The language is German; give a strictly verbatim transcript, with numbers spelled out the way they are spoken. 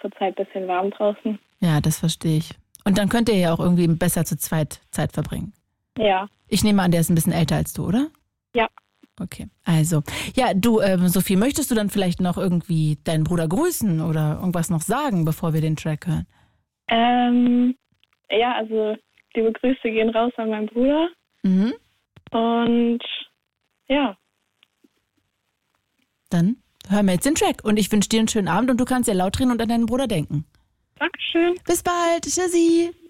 zurzeit ein bisschen warm draußen. Ja, das verstehe ich. Und dann könnt ihr ja auch irgendwie besser zu zweit Zeit verbringen. Ja. Ich nehme an, der ist ein bisschen älter als du, oder? Ja. Okay, also. Ja, du, ähm, Sophie, möchtest du dann vielleicht noch irgendwie deinen Bruder grüßen oder irgendwas noch sagen, bevor wir den Track hören? Ähm, ja, also liebe Grüße gehen raus an meinen Bruder. Mhm. Und ja. Dann hören wir jetzt den Track und ich wünsche dir einen schönen Abend und du kannst ja laut drehen und an deinen Bruder denken. Dankeschön. Bis bald, tschüssi.